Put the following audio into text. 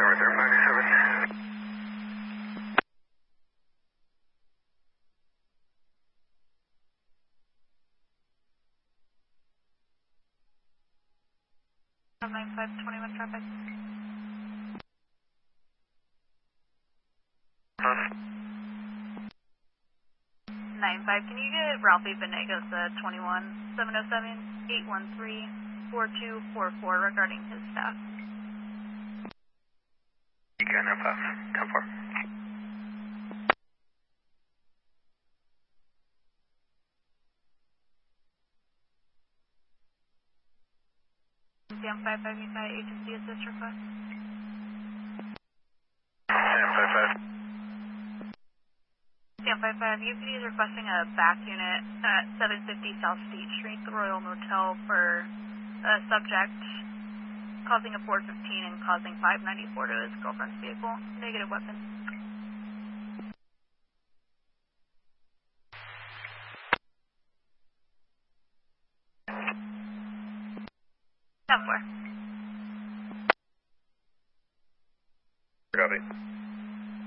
Roger, 587. 9521 traffic. 95, can you get Ralphie Venegas 21 707 813 4244 regarding his staff? You can have 10 4. Sam 555 agency assist request. Sam 55. Sam 55, UPD is requesting a back unit at 750 South State Street, the Royal Motel, for a subject causing a 415 and causing 594 to his girlfriend's vehicle. Negative weapon. Number. Copy.